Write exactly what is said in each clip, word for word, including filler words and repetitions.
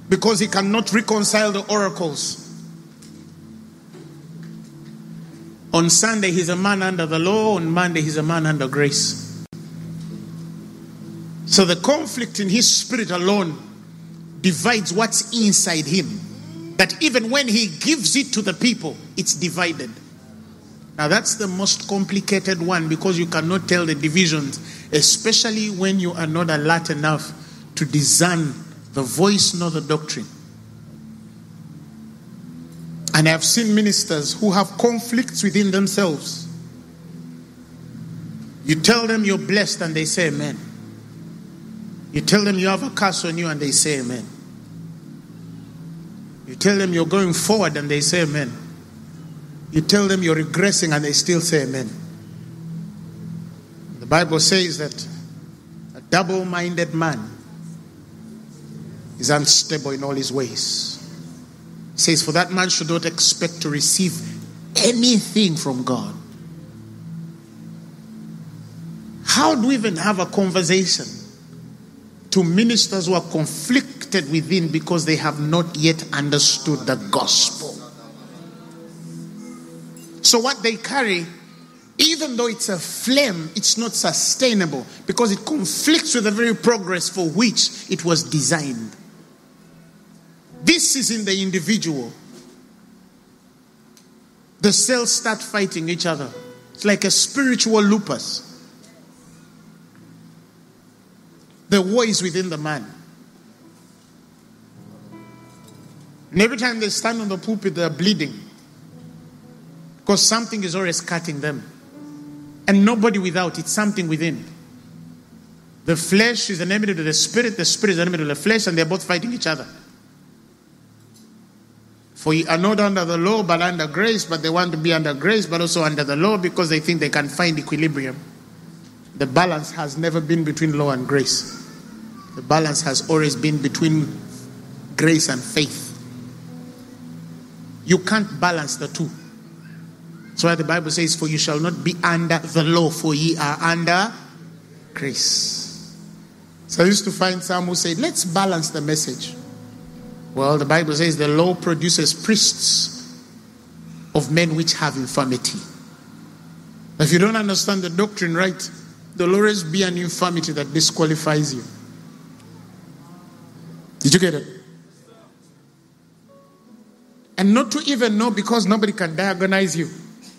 because he cannot reconcile the oracles. On Sunday, he's a man under the law. On Monday, he's a man under grace. So the conflict in his spirit alone divides what's inside him. That even when he gives it to the people, it's divided. Now that's the most complicated one, because you cannot tell the divisions, especially when you are not alert enough to discern the voice nor the doctrine. And I have seen ministers who have conflicts within themselves. You tell them you're blessed and they say amen. You tell them you have a curse on you and they say amen. You tell them you're going forward and they say amen. You tell them you're regressing and they still say amen. The Bible says that a double-minded man is unstable in all his ways. It says, for that man should not expect to receive anything from God. How do we even have a conversation to ministers who are conflicted within because they have not yet understood the gospel? So what they carry, even though it's a flame, it's not sustainable because it conflicts with the very progress for which it was designed. This is in the individual. The cells start fighting each other. It's like a spiritual lupus. The war is within the man. And every time they stand on the pulpit, they are bleeding. Because something is always cutting them. And nobody without, it's something within. The flesh is an enemy to the spirit, the spirit is an enemy to the flesh, and they're both fighting each other. For ye are not under the law, but under grace, but they want to be under grace, but also under the law, because they think they can find equilibrium. The balance has never been between law and grace. The balance has always been between grace and faith. You can't balance the two. That's why the Bible says, for you shall not be under the law, for ye are under grace. So I used to find some who said, let's balance the message. Well, the Bible says the law produces priests of men which have infirmity. If you don't understand the doctrine right, there will always be an infirmity that disqualifies you. Did you get it? And not to even know, because nobody can diagnose you.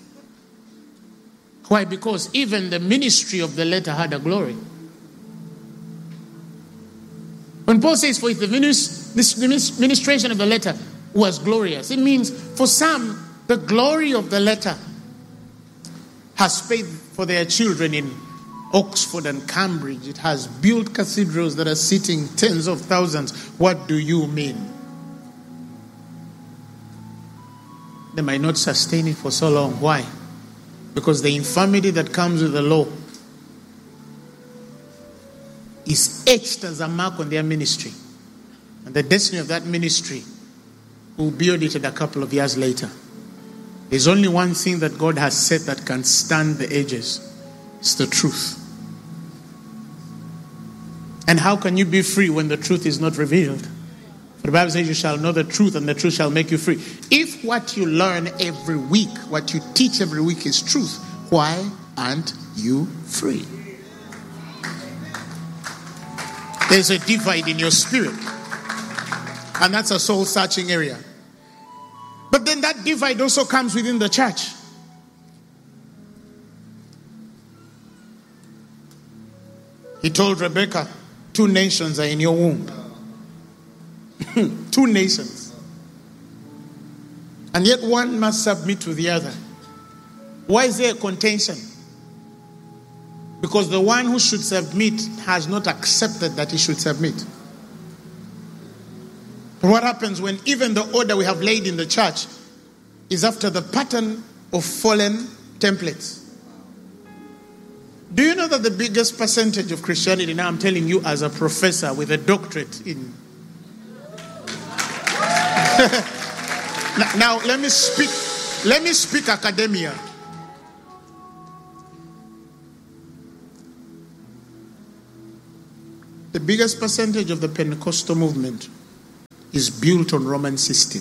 Why? Because even the ministry of the letter had a glory. When Paul says, for if the ministration of the letter was glorious, it means for some, the glory of the letter has paid for their children in Oxford and Cambridge. It has built cathedrals that are seating tens of thousands. What do you mean? They might not sustain it for so long. Why? Because the infirmity that comes with the law is etched as a mark on their ministry. And the destiny of that ministry will be audited a couple of years later. There's only one thing that God has said that can stand the ages. It's the truth. And how can you be free when the truth is not revealed? For the Bible says you shall know the truth and the truth shall make you free. If what you learn every week, what you teach every week is truth, why aren't you free? There's a divide in your spirit. And that's a soul searching area. But then that divide also comes within the church. He told Rebekah, two nations are in your womb. Two nations. And yet one must submit to the other. Why is there a contention? Because the one who should submit has not accepted that he should submit. But what happens when even the order we have laid in the church is after the pattern of fallen templates? Do you know that the biggest percentage of Christianity, now I'm telling you as a professor with a doctorate in... now, now let me speak, let me speak academia. The biggest percentage of the Pentecostal movement is built on Roman system.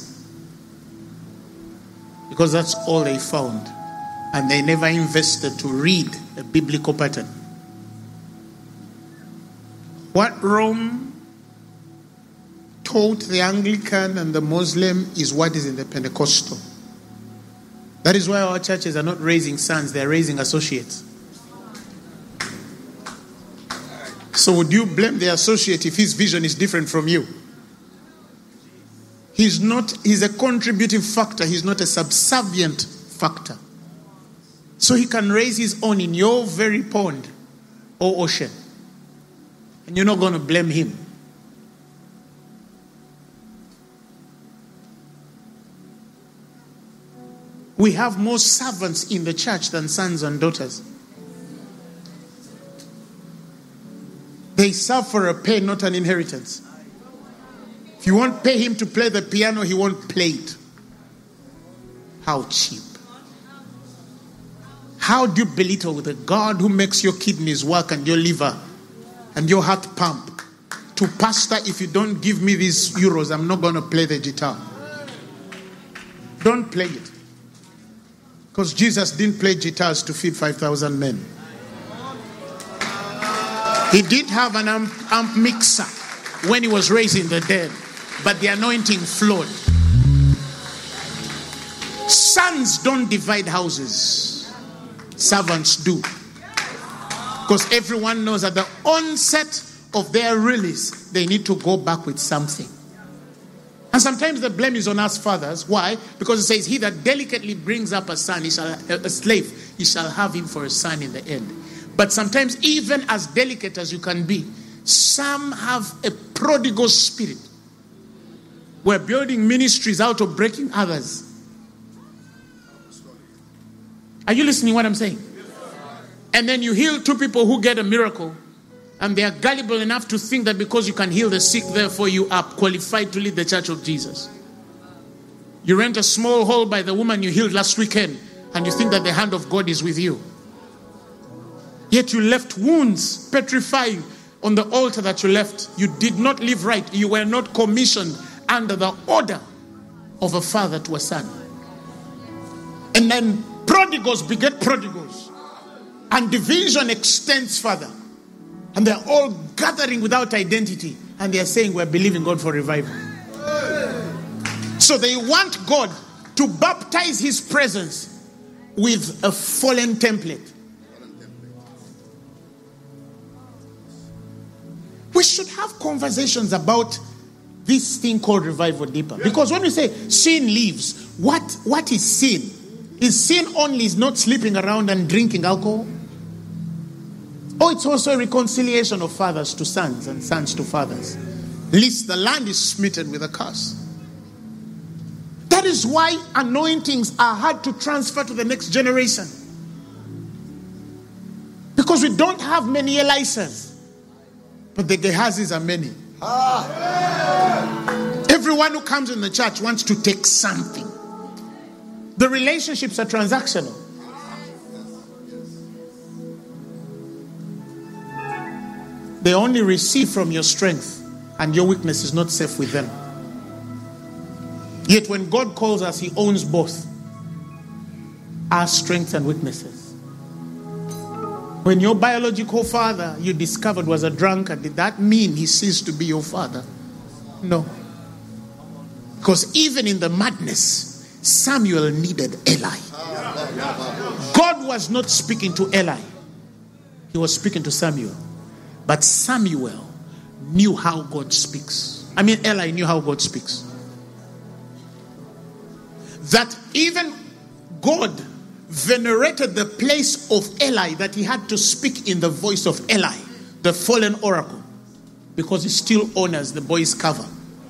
Because that's all they found. And they never invested to read a biblical pattern. What Rome taught the Anglican and the Muslim is what is in the Pentecostal. That is why our churches are not raising sons, they are raising associates. So would you blame the associate if his vision is different from you? He's not, he's a contributing factor, he's not a subservient factor. So he can raise his own in your very pond or ocean. And you're not going to blame him. We have more servants in the church than sons and daughters. They serve for a pay, not an inheritance. If you won't pay him to play the piano, he won't play it. How cheap. How do you belittle the God who makes your kidneys work and your liver and your heart pump? To pastor, if you don't give me these euros, I'm not going to play the guitar. Don't play it. Because Jesus didn't play guitars to feed five thousand men. He did have an amp, amp mixer when he was raising the dead. But the anointing flowed. Sons don't divide houses. Servants do. Because everyone knows at the onset of their release, they need to go back with something. And sometimes the blame is on us fathers. Why? Because it says, he that delicately brings up a son, he shall, a slave, he shall have him for a son in the end. But sometimes, even as delicate as you can be, some have a prodigal spirit. We're building ministries out of breaking others. Are you listening to what I'm saying? And then you heal two people who get a miracle, and they are gullible enough to think that because you can heal the sick, therefore you are qualified to lead the church of Jesus. You rent a small hall by the woman you healed last weekend, and you think that the hand of God is with you. Yet you left wounds petrifying on the altar that you left. You did not live right. You were not commissioned under the order of a father to a son. And then prodigals beget prodigals. And division extends further. And they're all gathering without identity. And they're saying, we're believing God for revival. So they want God to baptize his presence with a fallen template. We should have conversations about this thing called revival deeper. Because when we say sin leaves, what, what is sin? Is sin only is not sleeping around and drinking alcohol? Or it's also a reconciliation of fathers to sons and sons to fathers. Lest the land is smitten with a curse. That is why anointings are hard to transfer to the next generation. Because we don't have many Elisas. But the Gehazis are many. Ah. Everyone who comes in the church wants to take something. The relationships are transactional. They only receive from your strength, and your weakness is not safe with them. Yet when God calls us, he owns both our strengths and weaknesses. When your biological father you discovered was a drunkard, did that mean he ceased to be your father? No. Because even in the madness, Samuel needed Eli. God was not speaking to Eli. He was speaking to Samuel. But Samuel knew how God speaks. I mean, Eli knew how God speaks. That even God venerated the place of Eli, that he had to speak in the voice of Eli, the fallen oracle, because he still honors the boy's cover.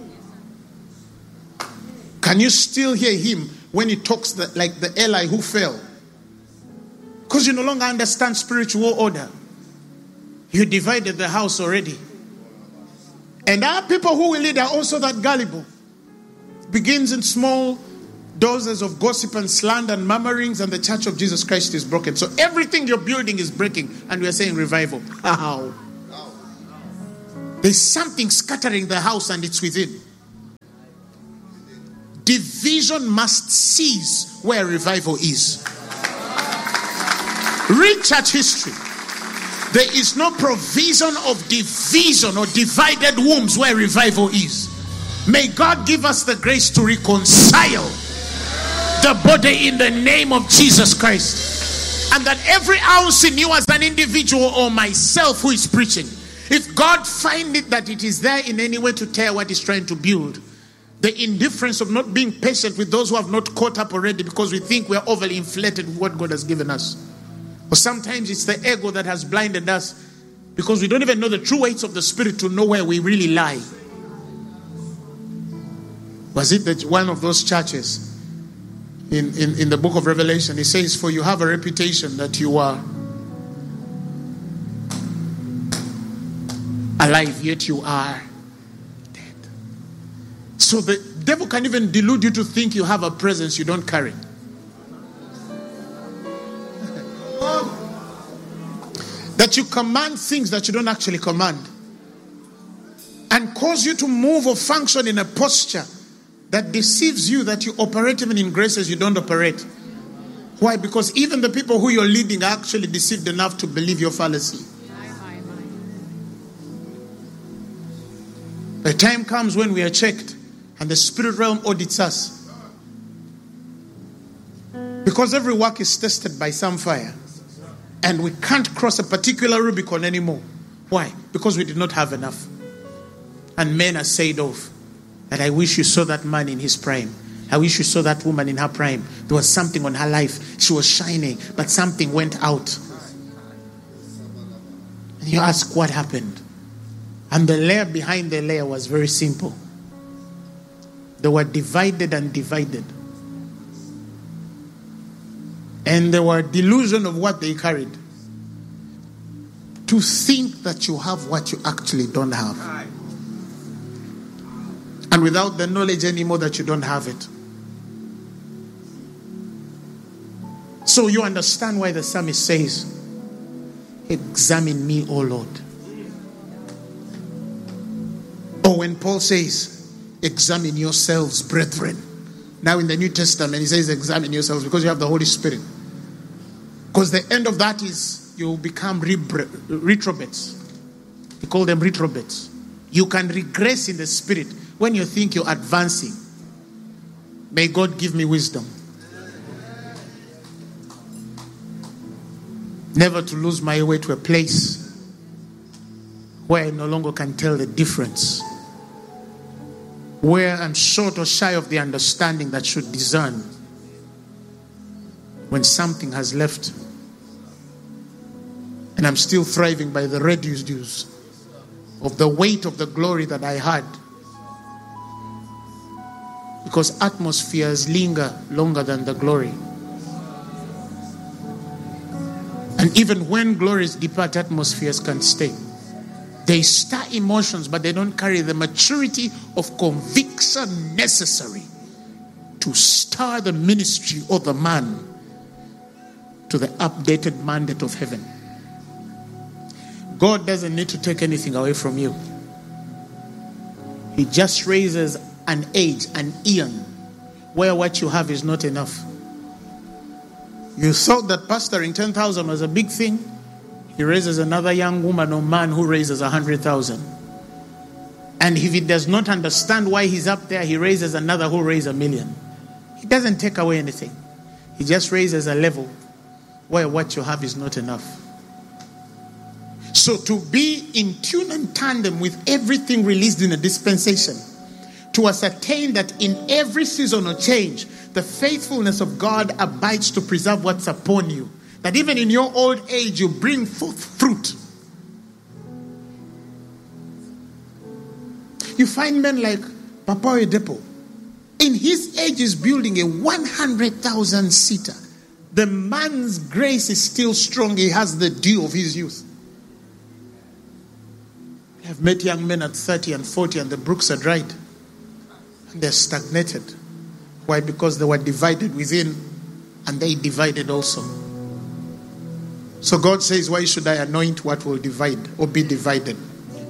Can you still hear him when he talks the, like the Eli who fell? Because you no longer understand spiritual order. You divided the house already. And our people who will lead are also that gullible. Begins in small doses of gossip and slander and murmurings, and the church of Jesus Christ is broken. So everything you're building is breaking, and we are saying revival. How? There's something scattering the house, and it's within. division must cease where revival is. Read church history. There is no provision of division or divided wombs where revival is. May God give us the grace to reconcile the body in the name of Jesus Christ. And that every ounce in you as an individual or myself who is preaching, if God find it that it is there in any way to tear what he's trying to build, the indifference of not being patient with those who have not caught up already because we think we are overly inflated with what God has given us. Or sometimes it's the ego that has blinded us because we don't even know the true weights of the Spirit to know where we really lie. Was it that one of those churches in, in, in the book of Revelation, it says, for you have a reputation that you are alive, yet you are dead. So the devil can even delude you to think you have a presence you don't carry. That you command things that you don't actually command. And cause you to move or function in a posture that deceives you that you operate even in graces you don't operate. Why? Because even the people who you're leading are actually deceived enough to believe your fallacy. The time comes when we are checked and the spirit realm audits us. Because every work is tested by some fire. And we can't cross a particular Rubicon anymore. Why? Because we did not have enough. And men are said off. That I wish you saw that man in his prime. I wish you saw that woman in her prime. There was something on her life. She was shining, but something went out. And you ask what happened. And the layer behind the layer was very simple. They were divided and divided. And they were delusion of what they carried. To think that you have what you actually don't have. And without the knowledge anymore that you don't have it. So you understand why the psalmist says, examine me, O Lord. Or when Paul says, examine yourselves, brethren. Now in the New Testament, he says, examine yourselves because you have the Holy Spirit. Because the end of that is you become retrobates. We call them retrobates. You can regress in the spirit when you think you're advancing. May God give me wisdom. Never to lose my way to a place where I no longer can tell the difference. Where I'm short or shy of the understanding that should discern when something has left. And I'm still thriving by the residues of the weight of the glory that I had. Because atmospheres linger longer than the glory. And even when glories depart, atmospheres can stay. They stir emotions, but they don't carry the maturity of conviction necessary to stir the ministry or the man to the updated mandate of heaven. God doesn't need to take anything away from you. He just raises an age, an eon, where what you have is not enough. You thought that pastoring ten thousand was a big thing. He raises another young woman or man who raises one hundred thousand. And if he does not understand why he's up there, he raises another who raises a million. He doesn't take away anything. He just raises a level where what you have is not enough. So to be in tune and tandem with everything released in a dispensation, to ascertain that in every season of change, the faithfulness of God abides to preserve what's upon you. That even in your old age, you bring forth fruit. You find men like Papa Oyedepo. In his age, is building a one hundred thousand seater. The man's grace is still strong. He has the dew of his youth. I've met young men at thirty and forty and the brooks are dried. And they're stagnated. Why? Because they were divided within and they divided also. So God says, why should I anoint what will divide or be divided?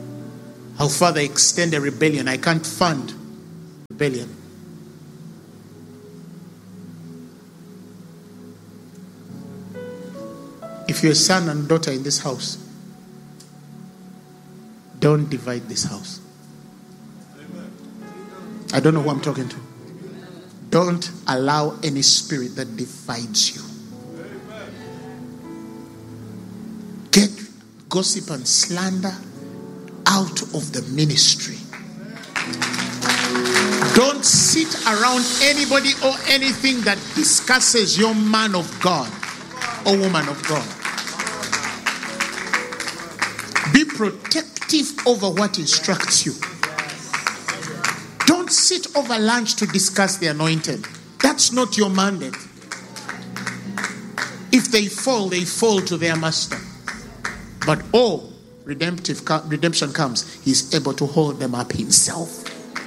How further extend a rebellion? I can't fund rebellion. If you're a son and daughter in this house, don't divide this house. I don't know who I'm talking to. Don't allow any spirit that divides you. Get gossip and slander out of the ministry. Don't sit around anybody or anything that discusses your man of God or woman of God. Be protective over what instructs you. Don't sit over lunch to discuss the anointed. That's not your mandate. If they fall, they fall to their master. But oh, redemptive redemption comes, he's able to hold them up himself.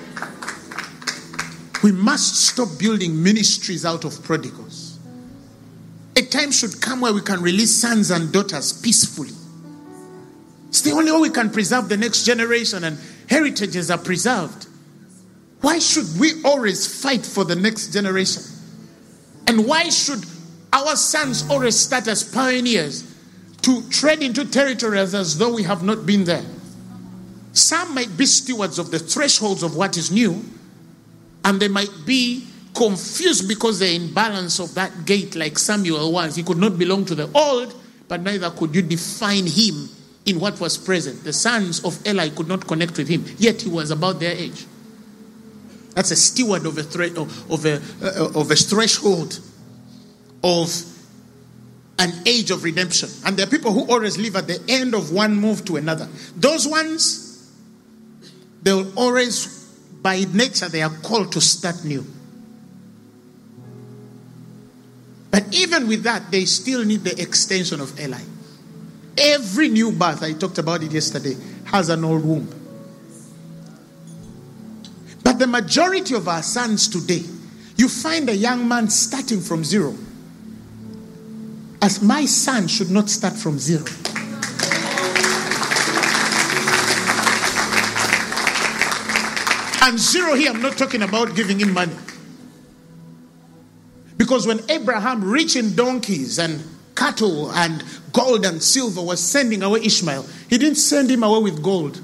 We must stop building ministries out of prodigals. A time should come where we can release sons and daughters peacefully. It's the only way we can preserve the next generation, and heritages are preserved. Why should we always fight for the next generation? And why should our sons always start as pioneers to tread into territories as though we have not been there? Some might be stewards of the thresholds of what is new, and they might be confused because they're in balance of that gate like Samuel was. He could not belong to the old, but neither could you define him in what was present. The sons of Eli could not connect with him, yet he was about their age. That's a steward of a, thre- of, of, a, uh, of a threshold of an age of redemption. And there are people who always live at the end of one move to another. Those ones, they will always, by nature, they are called to start new. But even with that, they still need the extension of Eli. Every new birth, I talked about it yesterday, has an old womb. But the majority of our sons today, you find a young man starting from zero. As my son should not start from zero. And zero here, I'm not talking about giving him money. Because when Abraham, rich in donkeys and cattle and gold and silver, was sending away Ishmael, he didn't send him away with gold.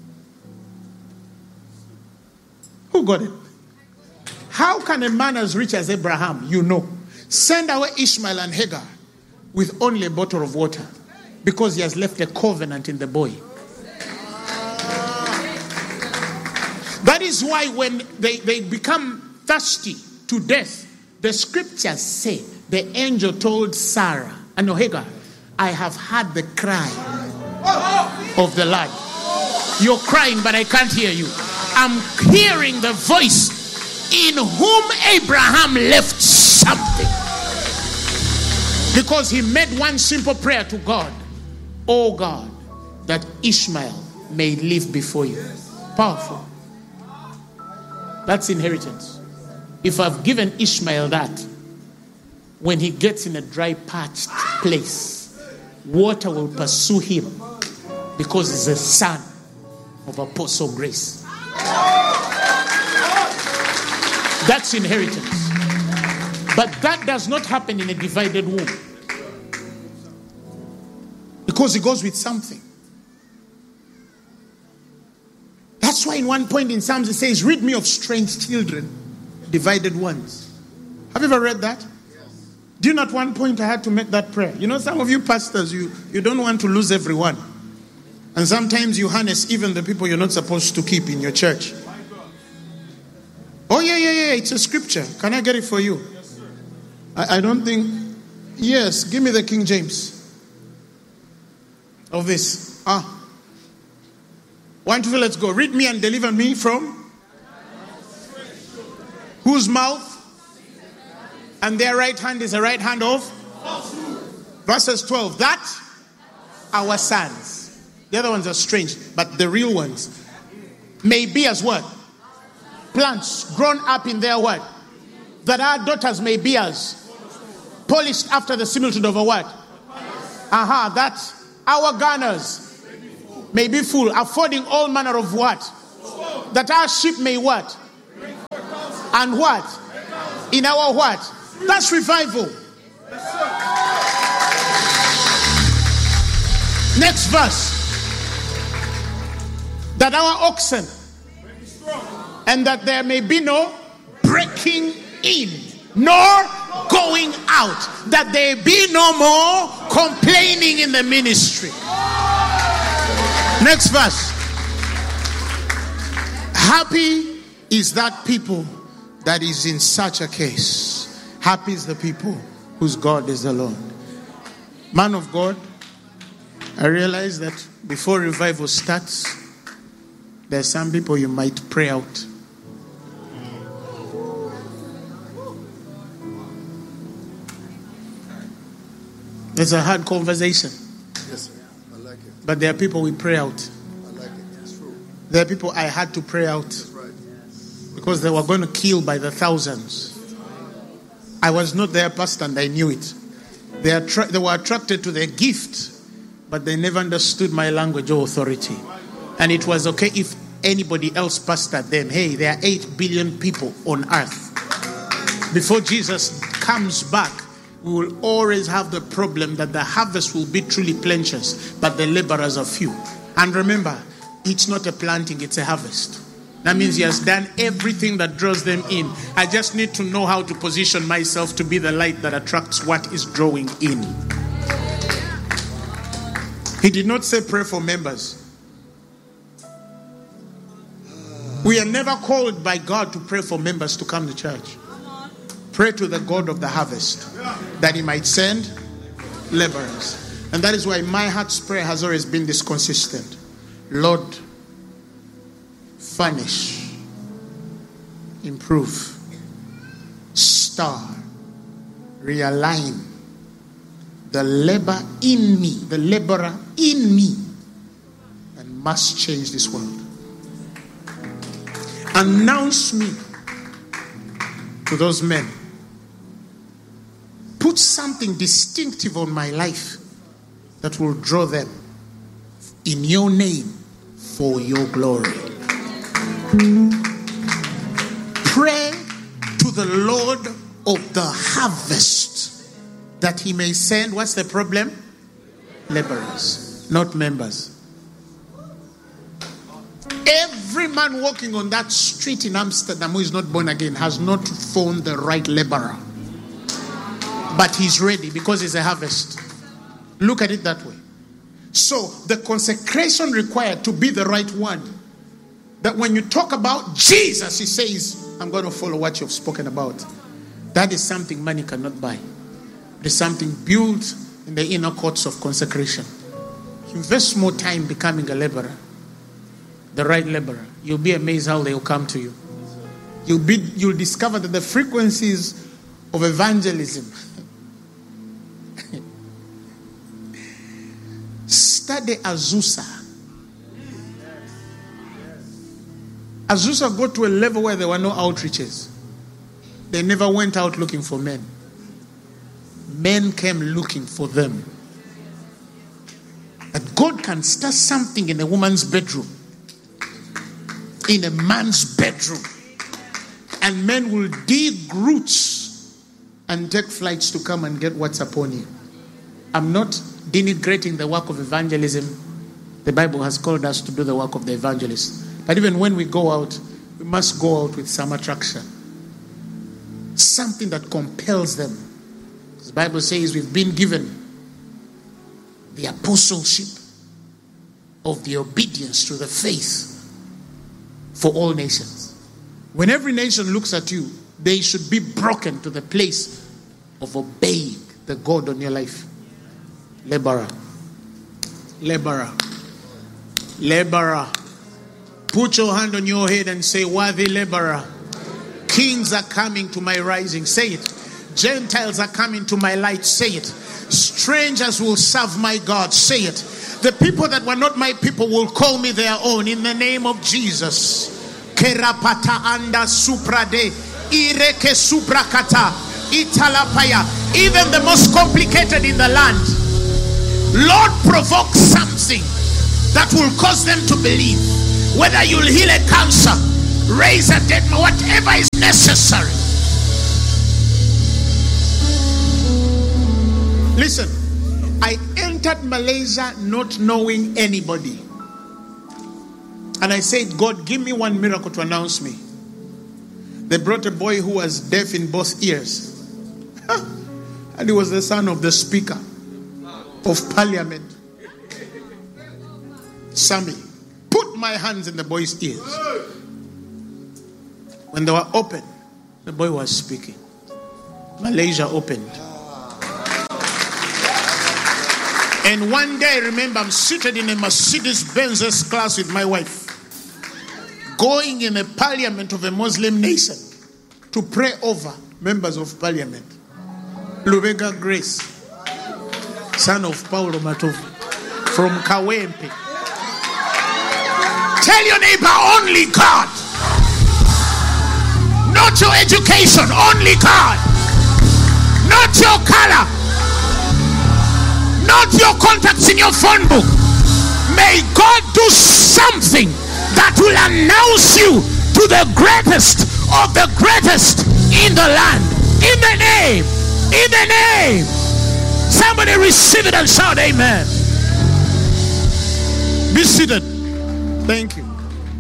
Who got it? How can a man as rich as Abraham, you know, send away Ishmael and Hagar with only a bottle of water? Because he has left a covenant in the boy. That is why when they, they become thirsty to death, the scriptures say the angel told Sarah and Hagar, I have heard the cry of the lad. You're crying, but I can't hear you. I'm hearing the voice in whom Abraham left something. Because he made one simple prayer to God. Oh God, that Ishmael may live before you. Powerful. That's inheritance. If I've given Ishmael that, when he gets in a dry, parched place, water will pursue him because he's a son of Apostle Grace. That's inheritance. But that does not happen in a divided womb. Because it goes with something. That's why in one point in Psalms it says, rid me of strange children, divided ones. Have you ever read that? Do you know at one point I had to make that prayer? You know, some of you pastors, you, you don't want to lose everyone. And sometimes you harness even the people you're not supposed to keep in your church. Oh, yeah, yeah, yeah, it's a scripture. Can I get it for you? Yes, sir. I, I don't think... Yes, give me the King James of this. Ah. One, two, let's go. Read me and deliver me from... Whose mouth? And their right hand is the right hand of? Verses twelve. That our sons. The other ones are strange, but the real ones may be as what? Plants grown up in their what? That our daughters may be as polished after the similitude of a what? Aha, uh-huh, that our garners may be full, affording all manner of what? That our sheep may what? And what? In our what? That's revival. Next verse. That our oxen, and that there may be no breaking in, nor going out, that there be no more complaining in the ministry. Next verse. Happy is that people that is in such a case. Happy is the people whose God is the Lord. Man of God, I realize that before revival starts, there are some people you might pray out. It's a hard conversation. Yes, I like it. But there are people we pray out. I like it. It's true. There are people I had to pray out. That's right. Because they were going to kill by the thousands. I was not their pastor and I knew it. They, attra- they were attracted to their gift, but they never understood my language or authority. And it was okay if anybody else pastored them. Hey, there are eight billion people on earth. Before Jesus comes back, we will always have the problem that the harvest will be truly plenteous, but the laborers are few. And remember, it's not a planting, it's a harvest. That means he has done everything that draws them in. I just need to know how to position myself to be the light that attracts what is drawing in. He did not say pray for members. We are never called by God to pray for members to come to church. Pray to the God of the harvest that he might send laborers. And that is why my heart's prayer has always been this consistent. Lord, furnish, improve, star, realign the labor in me, the laborer in me, and must change this world. Announce me to those men. Put something distinctive on my life that will draw them in your name for your glory. Pray to the Lord of the harvest that he may send, what's the problem? Laborers, not members. Every man walking on that street in Amsterdam who is not born again has not found the right laborer. But he's ready because it's a harvest. Look at it that way. So the consecration required to be the right one. That when you talk about Jesus, he says, I'm going to follow what you've spoken about. That is something money cannot buy. It is something built in the inner courts of consecration. Invest more time becoming a laborer. The right laborer. You'll be amazed how they will come to you. You'll be, you'll discover that the frequencies of evangelism. Study Azusa. Azusa got to a level where there were no outreaches. They never went out looking for men. Men came looking for them. That God can start something in a woman's bedroom, in a man's bedroom, and men will dig roots and take flights to come and get what's upon you. I'm not denigrating the work of evangelism. The Bible has called us to do the work of the evangelist. But even when we go out, we must go out with some attraction. Something that compels them. The Bible says we've been given the apostleship of the obedience to the faith for all nations. When every nation looks at you, they should be broken to the place of obeying the God on your life. Laborer. Laborer. Laborer. Put your hand on your head and say, worthy laborer. Kings are coming to my rising. Say it. Gentiles are coming to my light. Say it. Strangers will serve my God. Say it. The people that were not my people will call me their own in the name of Jesus. Kerapata anda suprade. Ireke suprakata. Italapaya. Even the most complicated in the land. Lord, provoke something that will cause them to believe. Whether you'll heal a cancer, raise a dead man, whatever is necessary. Listen, I end entered Malaysia not knowing anybody. And I said, God, give me one miracle to announce me. They brought a boy who was deaf in both ears. And he was the son of the Speaker of Parliament. Sammy, put my hands in the boy's ears. When they were open, the boy was speaking. Malaysia opened. And one day, I remember, I'm seated in a Mercedes-Benz S-Class with my wife, going in a parliament of a Muslim nation to pray over members of parliament. Lubega Grace, son of Paulo Matovu, from Kawempe. Tell your neighbor, only God. Not your education, only God. Not your color. Not your contacts in your phone book. May God do something that will announce you to the greatest of the greatest in the land. In the name. In the name. Somebody receive it and shout amen. Be seated. Thank you.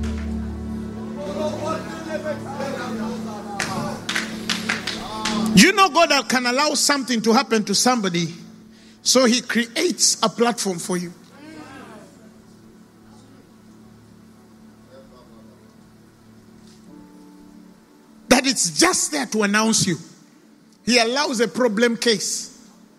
You know, God can allow something to happen to somebody, so he creates a platform for you. That it's just there to announce you. He allows a problem case.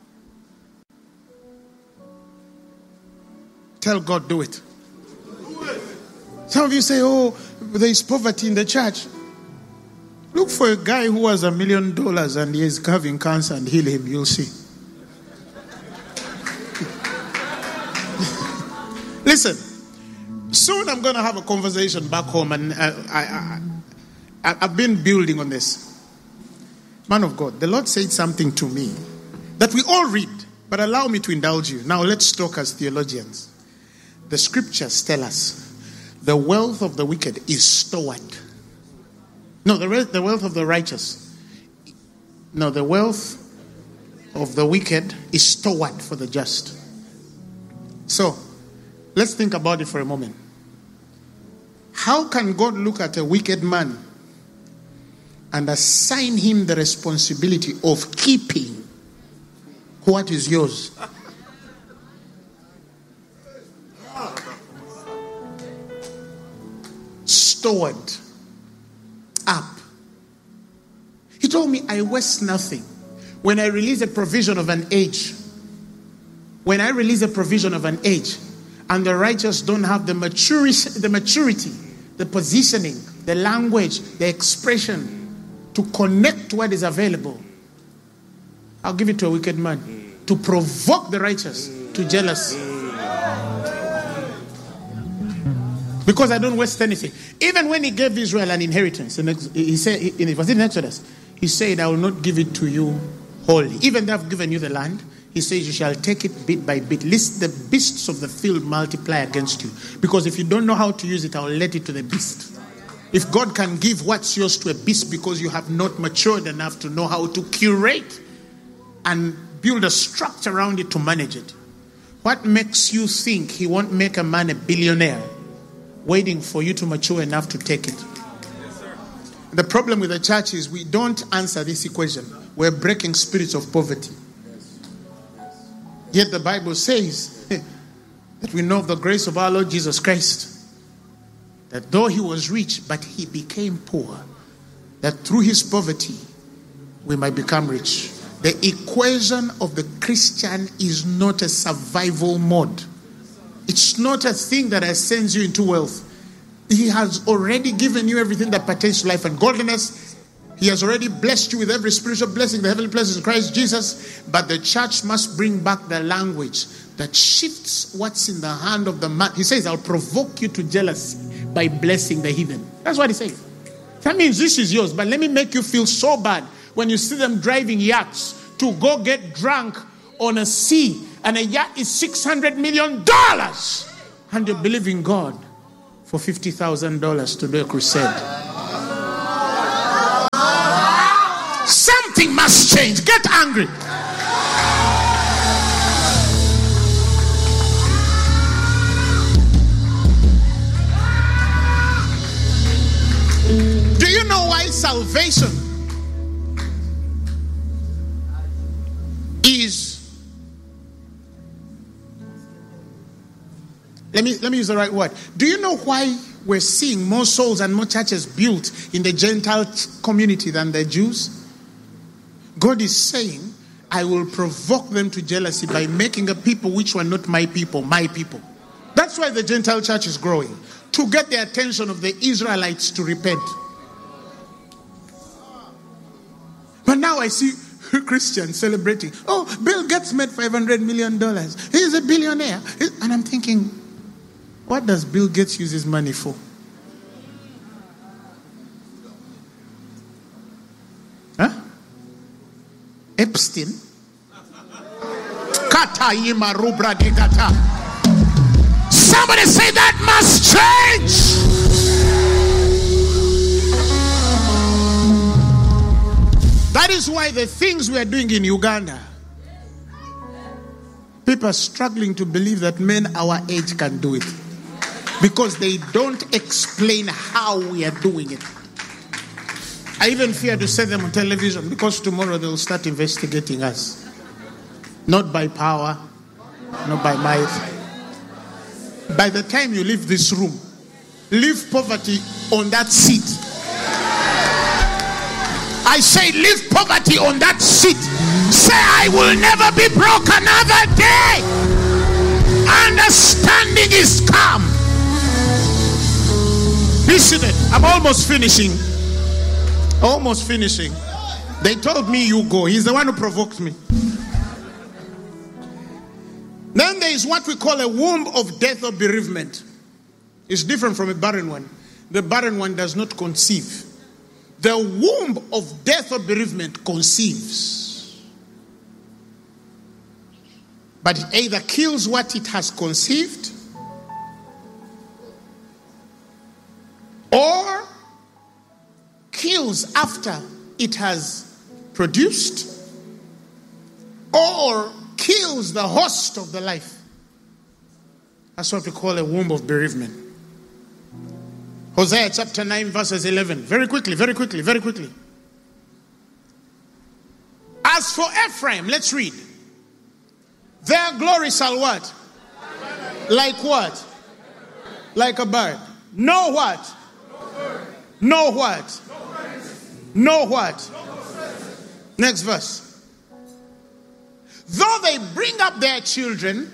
Tell God, do it. Some of you say, oh, there is poverty in the church. Look for a guy who has a million dollars and he is having cancer and heal him. You'll see. Listen, soon I'm going to have a conversation back home, and I, I, I, I've been building on this. Man of God, the Lord said something to me that we all read, but allow me to indulge you. Now let's talk as theologians. The scriptures tell us the wealth of the wicked is stored. No, the, the wealth of the righteous. No, the wealth of the wicked is stored for the just. So, let's think about it for a moment. How can God look at a wicked man and assign him the responsibility of keeping what is yours? Stored up. He told me, I waste nothing. When I release a provision of an age, when I release a provision of an age, and the righteous don't have the maturity, the maturity, the positioning, the language, the expression to connect to what is available, I'll give it to a wicked man to provoke the righteous to jealousy. Because I don't waste anything. Even when he gave Israel an inheritance, and he said, it was in Exodus, he said, I will not give it to you wholly. Even though I've given you the land, he says, you shall take it bit by bit, lest the beasts of the field multiply against you. Because if you don't know how to use it, I will let it to the beast. If God can give what's yours to a beast because you have not matured enough to know how to curate and build a structure around it to manage it, what makes you think he won't make a man a billionaire waiting for you to mature enough to take it? Yes, sir. The problem with the church is we don't answer this equation. We're breaking spirits of poverty. Yet the Bible says that we know of the grace of our Lord Jesus Christ, that though he was rich, but he became poor, that through his poverty we might become rich. The equation of the Christian is not a survival mode. It's not a thing that ascends you into wealth. He has already given you everything that pertains to life and godliness. He has already blessed you with every spiritual blessing, the heavenly places in Christ Jesus. But the church must bring back the language that shifts what's in the hand of the man. He says, I'll provoke you to jealousy by blessing the heathen. That's what he says. That means this is yours, but let me make you feel so bad when you see them driving yachts to go get drunk on a sea, and a yacht is six hundred million dollars, and you believe in God for fifty thousand dollars to do a crusade. Something must change. Get angry. salvation is, let me let me use the right word. Do you know why we're seeing more souls and more churches built in the Gentile community than the Jews? God is saying, I will provoke them to jealousy by making a people which were not my people, my people. That's why the Gentile church is growing, to get the attention of the Israelites to repent. But now I see Christians celebrating. Oh, Bill Gates made five hundred million dollars. He's a billionaire. And I'm thinking, what does Bill Gates use his money for? Huh? Epstein? Kata yima rubra de kata. Somebody say that must change. That is why the things we are doing in Uganda, people are struggling to believe that men our age can do it, because they don't explain how we are doing it. I even fear to say them on television, because tomorrow they'll start investigating us. Not by power, not by might. By the time you leave this room, leave poverty on that seat. I say leave poverty on that seat. Say, I will never be broke another day. Understanding is come. Be seated. I'm almost finishing. Almost finishing. They told me you go. He's the one who provoked me. Then there is what we call a womb of death or bereavement. It's different from a barren one. The barren one does not conceive. The womb of death or bereavement conceives. But it either kills what it has conceived, or kills after it has produced, or kills the host of the life. That's what we call a womb of bereavement. Hosea chapter nine verses eleven. Very quickly, very quickly, very quickly. As for Ephraim, let's read. Their glory shall what? Like what? Like a bird. No what? No what? No what? Next verse. Though they bring up their children,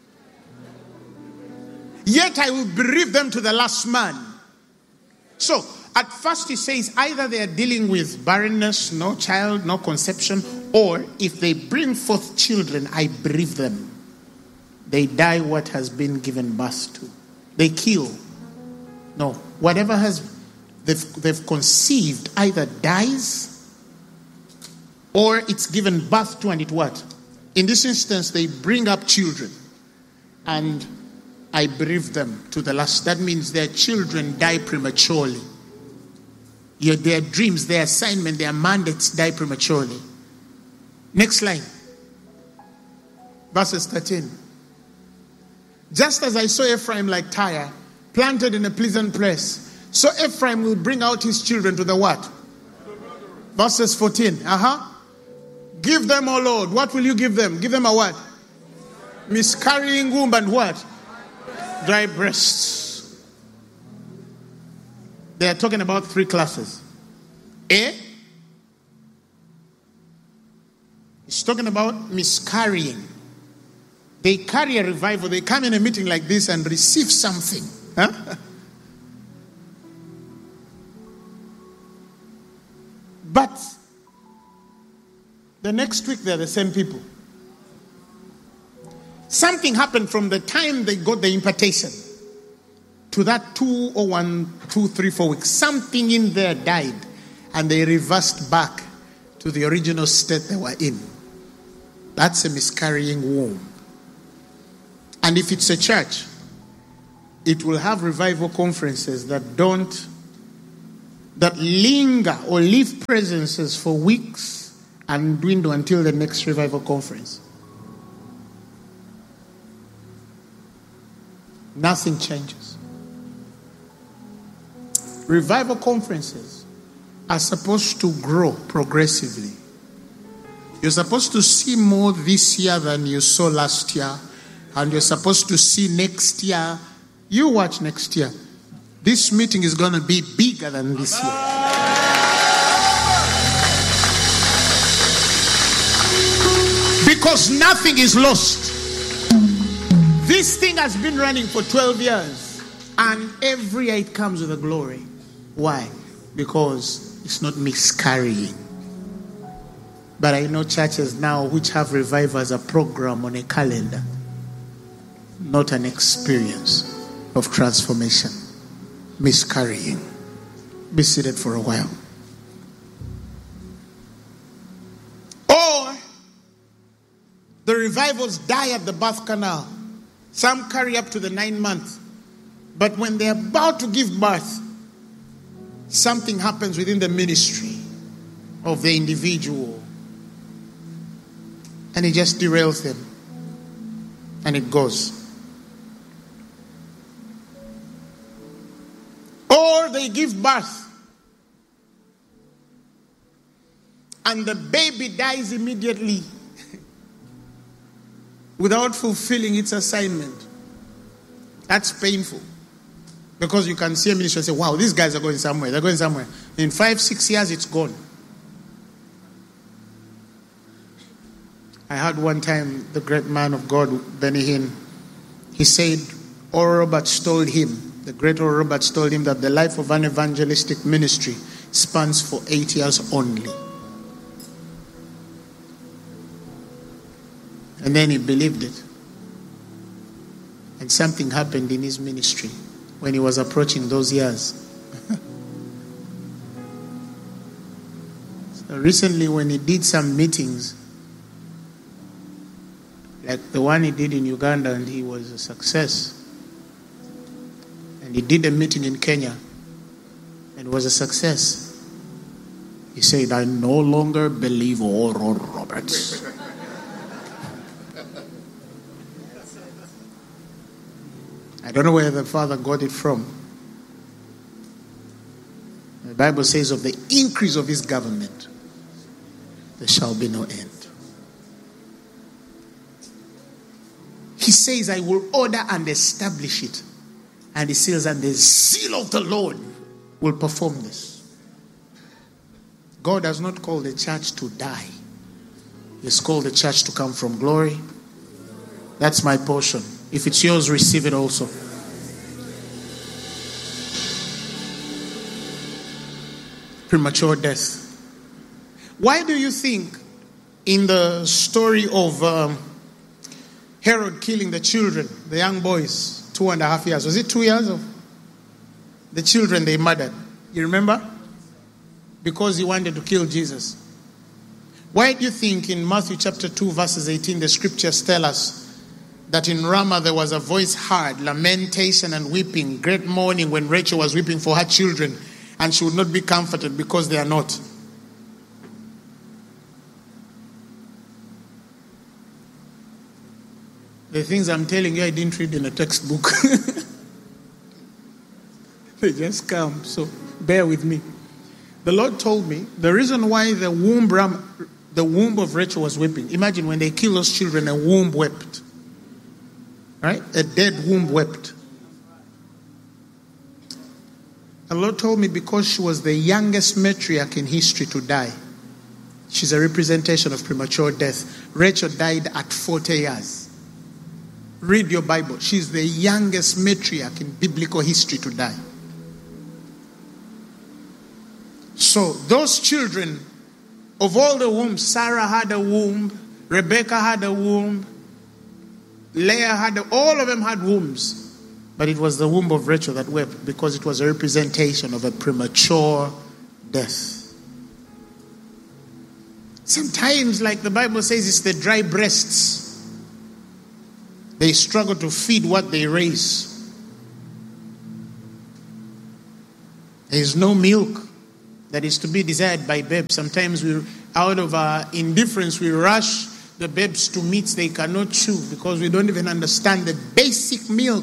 yet I will bereave them to the last man. So, at first he says either they are dealing with barrenness, no child, no conception, or if they bring forth children, I bereave them. They die what has been given birth to. They kill. No, whatever has they've, they've conceived either dies or it's given birth to, and it what? In this instance, they bring up children and I bereave them to the last. That means their children die prematurely. Your, their dreams, their assignment, their mandates die prematurely. Next line. Verses thirteen. Just as I saw Ephraim like Tyre, planted in a pleasant place, so Ephraim will bring out his children to the what? Verses fourteen. Uh-huh. Give them, O Lord. What will you give them? Give them a what? Miscarrying womb and what? Dry breasts. They are talking about three classes. A, it's talking about miscarrying. They carry a revival. They come in a meeting like this and receive something. Huh? But the next week they're the same people. Something happened from the time they got the impartation to that two or one, two, three, four weeks. Something in there died and they reversed back to the original state they were in. That's a miscarrying womb. And if it's a church, it will have revival conferences that don't, that linger or leave presences for weeks and dwindle until the next revival conference. Nothing changes. Revival conferences are supposed to grow progressively. You're supposed to see more this year than you saw last year. And you're supposed to see next year. You watch next year. This meeting is going to be bigger than this year. Because nothing is lost. This thing has been running for twelve years. And every year it comes with a glory. Why? Because it's not miscarrying. But I know churches now which have revival as a program on a calendar. Not an experience of transformation. Miscarrying. Be seated for a while. Or the revivals die at the birth canal. Some carry up to the nine months. But when they're about to give birth, something happens within the ministry of the individual. And it just derails them. And it goes. Or they give birth. And the baby dies immediately without fulfilling its assignment. That's painful. Because you can see a ministry and say, wow, these guys are going somewhere. They're going somewhere. In five, six years, it's gone. I heard one time the great man of God, Benny Hinn, he said, Oral Roberts told him, the great Oral Roberts told him that the life of an evangelistic ministry spans for eight years only. And then he believed it. And something happened in his ministry when he was approaching those years. So recently when he did some meetings, like the one he did in Uganda, and he was a success. And he did a meeting in Kenya, and it was a success. He said, I no longer believe Oral Roberts. I don't know where the father got it from. The Bible says of the increase of his government, there shall be no end. He says, I will order and establish it. And he says, and the zeal of the Lord will perform this. God has not called the church to die. He's called the church to come from glory. That's my portion. If it's yours, receive it also. Premature death. Why do you think in the story of um, Herod killing the children, the young boys, two and a half years, was it two years of the children they murdered? You remember? Because he wanted to kill Jesus. Why do you think in Matthew chapter two verses eighteen the scriptures tell us that in Ramah there was a voice heard, lamentation and weeping, great mourning when Rachel was weeping for her children, and she would not be comforted because they are not? The things I'm telling you I didn't read in a textbook. They just come, so bear with me. The Lord told me the reason why the womb, the womb of Rachel was weeping. Imagine when they kill those children, a womb wept. Right? A dead womb wept. The Lord told me because she was the youngest matriarch in history to die. She's a representation of premature death. Rachel died at forty years. Read your Bible. She's the youngest matriarch in biblical history to die. So those children, of all the wombs, Sarah had a womb, Rebecca had a womb, Leah had a, all of them had wombs. But it was the womb of Rachel that wept because it was a representation of a premature death. Sometimes, like the Bible says, it's the dry breasts. They struggle to feed what they raise. There is no milk that is to be desired by babes. Sometimes we, out of our indifference, we rush the babes to meats they cannot chew because we don't even understand the basic milk.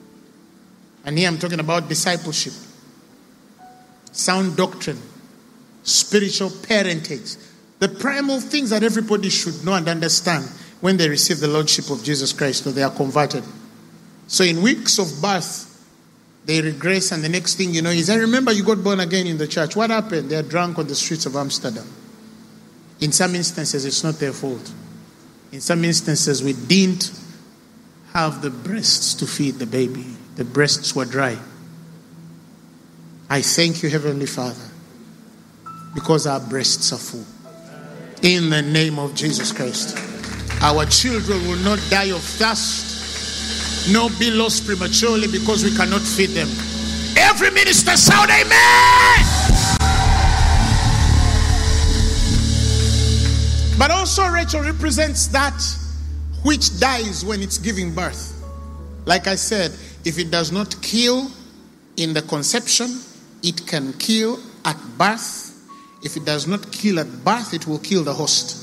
And here I'm talking about discipleship, sound doctrine, spiritual parentage. The primal things that everybody should know and understand when they receive the Lordship of Jesus Christ or they are converted. So in weeks of birth, they regress, and the next thing you know is, I remember you got born again in the church. What happened? They are drunk on the streets of Amsterdam. In some instances, it's not their fault. In some instances, we didn't have the breasts to feed the baby. The breasts were dry. I thank you, Heavenly Father, because our breasts are full. In the name of Jesus Christ. Our children will not die of thirst, nor be lost prematurely because we cannot feed them. Every minister shout amen. But also Rachel represents that which dies when it's giving birth. Like I said, if it does not kill in the conception, it can kill at birth. If it does not kill at birth, it will kill the host.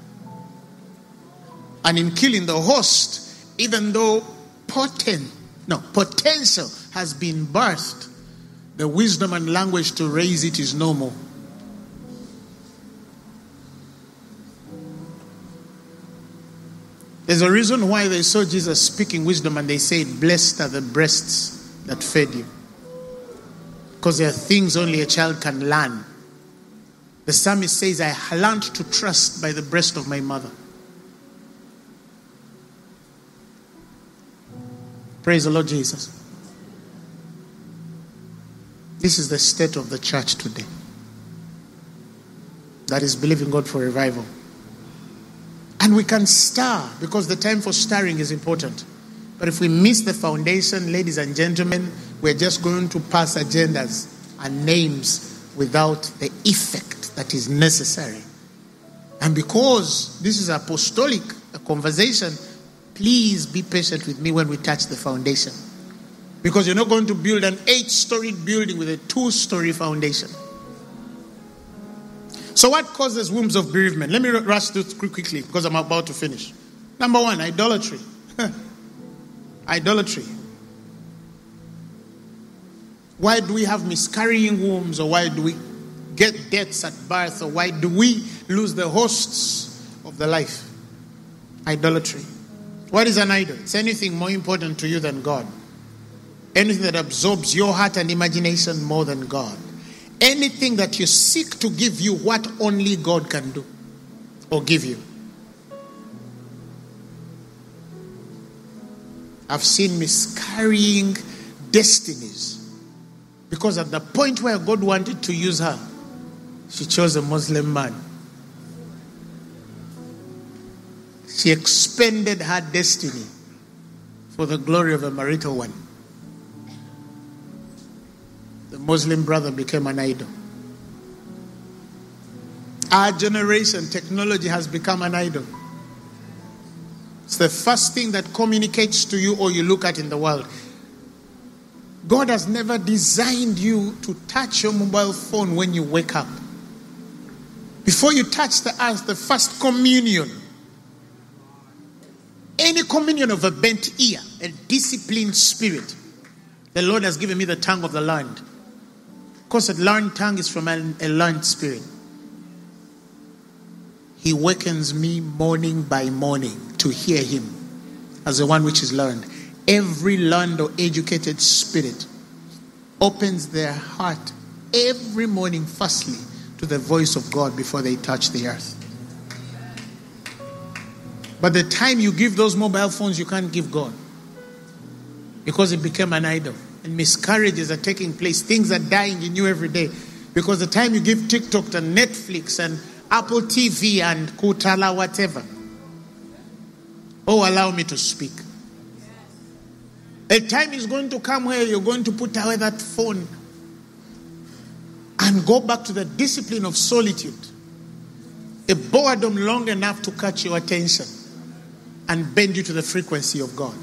And in killing the host, even though potent, no, potential has been birthed, the wisdom and language to raise it is no more. There's a reason why they saw Jesus speaking wisdom and they said, blessed are the breasts that fed you. Because there are things only a child can learn. The psalmist says, I learned to trust by the breast of my mother. Praise the Lord Jesus. This is the state of the church today, that is believing God for revival. And we can stir, because the time for stirring is important. But if we miss the foundation, ladies and gentlemen, we're just going to pass agendas and names without the effect that is necessary. And because this is apostolic, a conversation, please be patient with me when we touch the foundation. Because you're not going to build an eight-storied building with a two-story foundation. So what causes wombs of bereavement? Let me rush through quickly because I'm about to finish. Number one, idolatry. Idolatry. Why do we have miscarrying wombs, or why do we get deaths at birth, or why do we lose the hosts of the life? Idolatry. What is an idol? It's anything more important to you than God. Anything that absorbs your heart and imagination more than God. Anything that you seek to give you what only God can do or give you. I've seen miscarrying destinies because at the point where God wanted to use her, she chose a Muslim man. She expended her destiny for the glory of a marital one. The Muslim brother became an idol. Our generation, technology has become an idol. It's the first thing that communicates to you or you look at in the world. God has never designed you to touch your mobile phone when you wake up. Before you touch the earth, the first communion, any communion of a bent ear, a disciplined spirit, the Lord has given me the tongue of the learned. Because a learned tongue is from a learned spirit. He wakens me morning by morning to hear him as the one which is learned. Every learned or educated spirit opens their heart every morning firstly to the voice of God before they touch the earth. But the time you give those mobile phones, you can't give God. Because it became an idol. And miscarriages are taking place. Things are dying in you every day. Because the time you give TikTok and Netflix and Apple T V and Kutala, whatever. Oh, allow me to speak. A time is going to come where you're going to put away that phone and go back to the discipline of solitude. A boredom long enough to catch your attention and bend you to the frequency of God.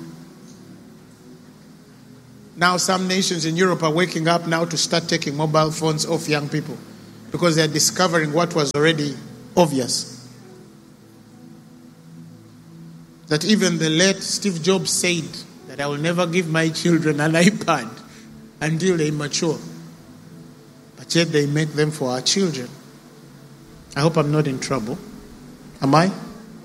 Now some nations in Europe are waking up now to start taking mobile phones off young people because they're discovering what was already obvious. That even the late Steve Jobs said that I will never give my children an iPad until they mature. But yet they make them for our children. I hope I'm not in trouble. Am I?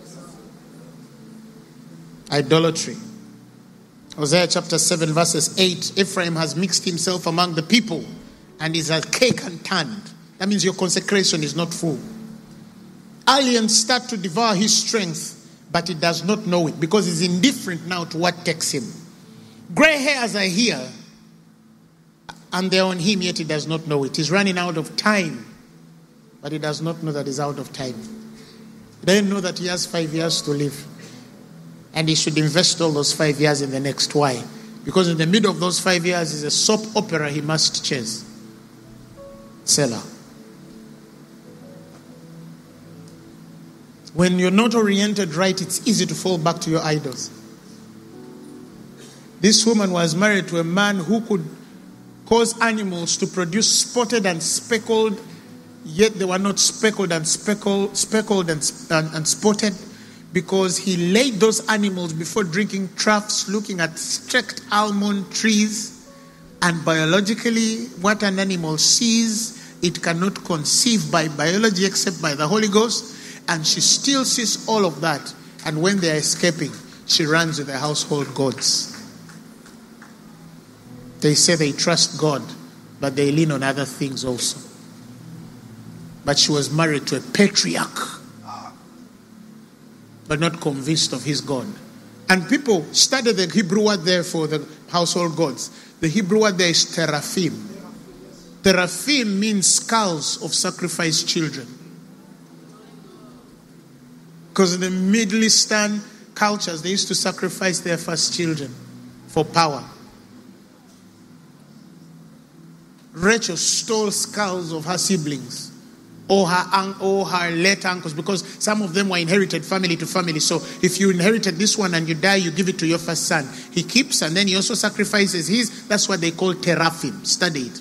Idolatry. Hosea chapter seven verses eight. Ephraim has mixed himself among the people and is a cake and turned. That means your consecration is not full. Aliens start to devour his strength, but he does not know it because he's indifferent now to what takes him. Gray hairs are here and they're on him, yet he does not know it. He's running out of time, but he does not know that he's out of time. He doesn't know that he has five years to live. And he should invest all those five years in the next. Why? Because in the middle of those five years is a soap opera he must chase. Selah. When you're not oriented right, it's easy to fall back to your idols. This woman was married to a man who could cause animals to produce spotted and speckled, yet they were not speckled and speckled, speckled and, and, and spotted, because he laid those animals before drinking troughs, looking at streaked almond trees, and biologically, what an animal sees, it cannot conceive by biology except by the Holy Ghost. And she still sees all of that. And when they are escaping, she runs with the household gods. They say they trust God, but they lean on other things also. But she was married to a patriarch, but not convinced of his God. And people study the Hebrew word there for the household gods. The Hebrew word there is teraphim. Teraphim means skulls of sacrificed children. Because in the Middle Eastern cultures, they used to sacrifice their first children for power. Rachel stole skulls of her siblings or her, un- or her late uncles, because some of them were inherited family to family. So if you inherited this one and you die, you give it to your first son. He keeps and then he also sacrifices his. That's what they call teraphim. Study it.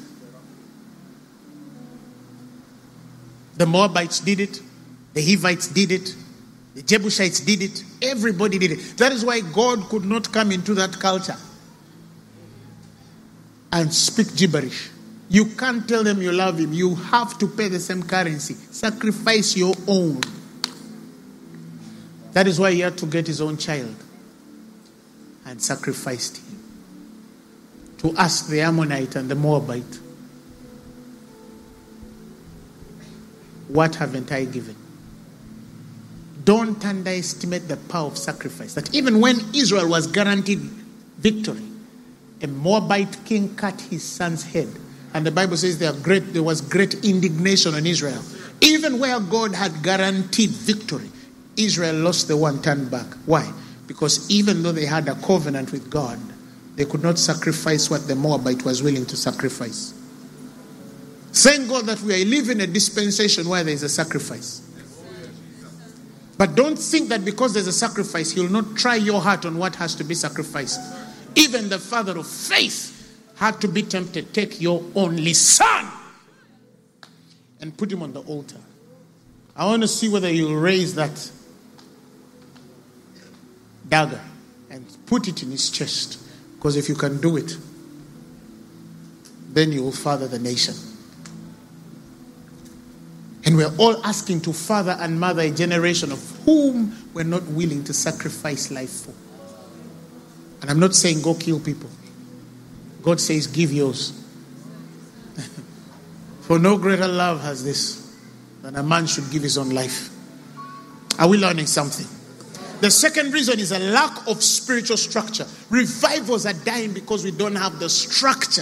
The Moabites did it. The Hivites did it. The Jebusites did it. Everybody did it. That is why God could not come into that culture and speak gibberish. You can't tell them you love him. You have to pay the same currency. Sacrifice your own. That is why he had to get his own child and sacrificed him. To ask the Ammonite and the Moabite, what haven't I given? Don't underestimate the power of sacrifice. That even when Israel was guaranteed victory, a Moabite king cut his son's head. And the Bible says there, great, there was great indignation on Israel. Even where God had guaranteed victory, Israel lost the one, turned back. Why? Because even though they had a covenant with God, they could not sacrifice what the Moabite was willing to sacrifice. Thank God that we are living a dispensation where there is a sacrifice. But don't think that because there's a sacrifice, he'll not try your heart on what has to be sacrificed. Even the father of faith had to be tempted. Take your only son and put him on the altar. I want to see whether you'll raise that dagger and put it in his chest. Because if you can do it, then you will father the nation. And we're all asking to father and mother a generation of whom we're not willing to sacrifice life for. And I'm not saying go kill people. God says give yours. For no greater love has this than a man should give his own life. Are we learning something? The second reason is a lack of spiritual structure. Revivals are dying because we don't have the structure.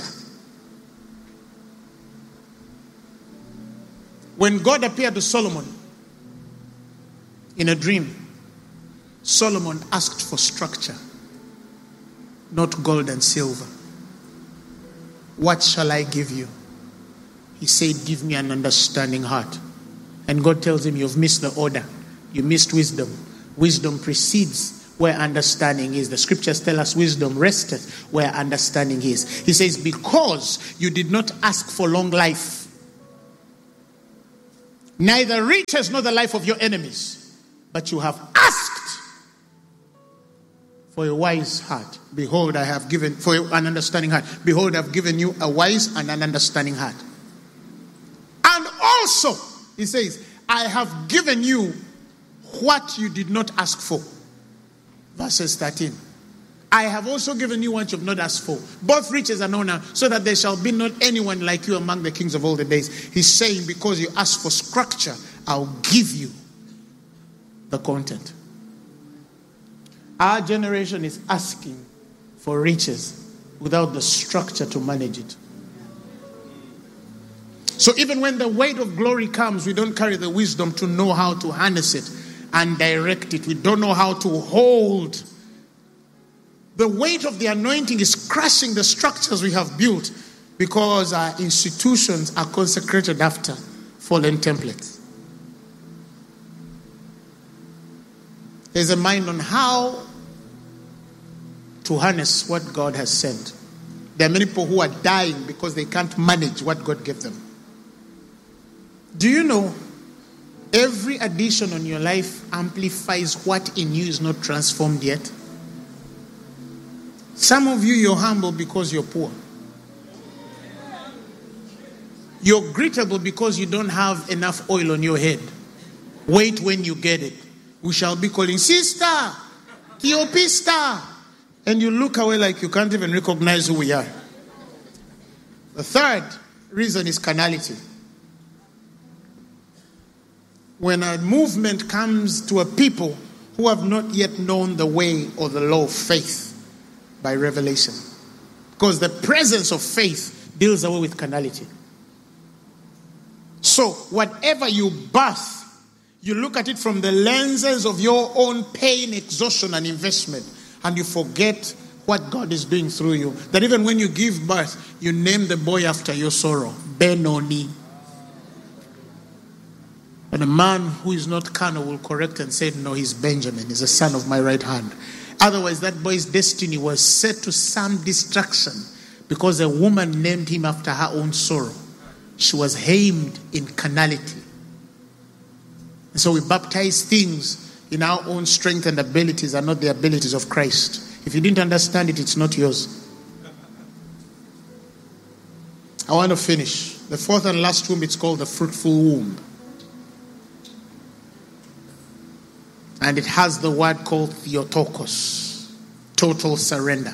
When God appeared to Solomon in a dream, Solomon asked for structure, not gold and silver. What shall I give you? He said, give me an understanding heart. And God tells him, you've missed the order. You missed wisdom. Wisdom precedes where understanding is. The scriptures tell us wisdom resteth where understanding is. He says, because you did not ask for long life, neither riches nor the life of your enemies, but you have asked for a wise heart. Behold, I have given, for an understanding heart. Behold, I have given you a wise and an understanding heart. And also, he says, I have given you what you did not ask for. Verses thirteen. I have also given you what you have not asked for, both riches and honor, so that there shall be not anyone like you among the kings of all the days. He's saying, because you asked for structure, I'll give you the content. Our generation is asking for riches without the structure to manage it. So even when the weight of glory comes, we don't carry the wisdom to know how to harness it and direct it. We don't know how to hold. The weight of the anointing is crushing the structures we have built because our institutions are consecrated after fallen templates. There's a mind on how to harness what God has sent. There are many people who are dying because they can't manage what God gave them. Do you know every addition on your life amplifies what in you is not transformed yet? Some of you, you're humble because you're poor. You're greetable because you don't have enough oil on your head. Wait when you get it. We shall be calling, sister, Theopista. And you look away like you can't even recognize who we are. The third reason is carnality. When a movement comes to a people who have not yet known the way or the law of faith by revelation. Because the presence of faith deals away with carnality. So whatever you birth, you look at it from the lenses of your own pain, exhaustion, and investment. And you forget what God is doing through you. That even when you give birth, you name the boy after your sorrow. Benoni. And a man who is not carnal will correct and say, no, he's Benjamin. He's a son of my right hand. Otherwise, that boy's destiny was set to some destruction because a woman named him after her own sorrow. She was hamed in carnality. And so we baptize things in our own strength and abilities and not the abilities of Christ. If you didn't understand it, it's not yours. I want to finish. The fourth and last womb, it's called the fruitful womb. And it has the word called Theotokos, total surrender.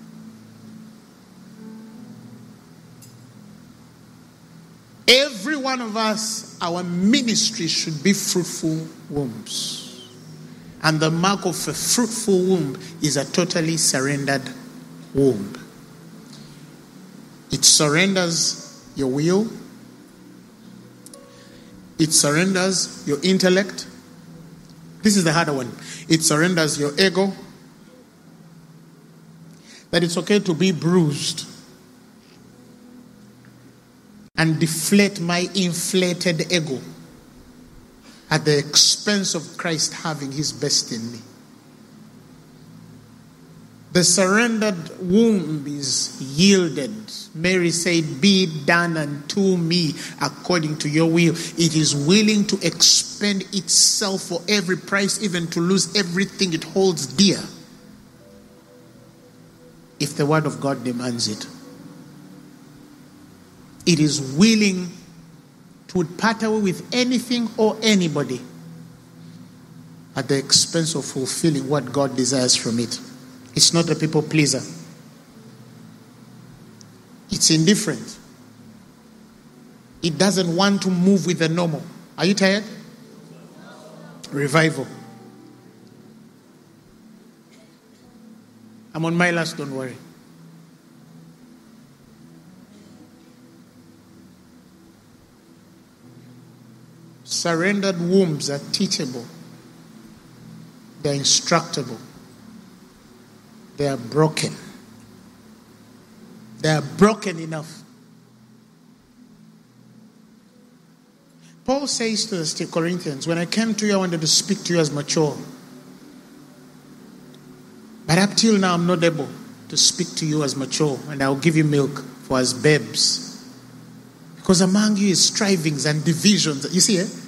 Every one of us, our ministry should be fruitful wombs. And the mark of a fruitful womb is a totally surrendered womb. It surrenders your will. It surrenders your intellect. This is the harder one. It surrenders your ego. That it's okay to be bruised and deflate my inflated ego at the expense of Christ having his best in me. The surrendered womb is yielded. Mary said, be done unto me according to your will. It is willing to expend itself for every price, even to lose everything it holds dear, if the word of God demands it. It is willing to part away with anything or anybody at the expense of fulfilling what God desires from it. It's not a people pleaser. It's indifferent. It doesn't want to move with the normal. Are you tired? Revival. I'm on my last, don't worry. Surrendered wombs are teachable. They're instructable. They are broken. They are broken enough. Paul says to the Corinthians, when I came to you, I wanted to speak to you as mature. But up till now, I'm not able to speak to you as mature, and I'll give you milk for as babes. Because among you is strivings and divisions. You see, eh?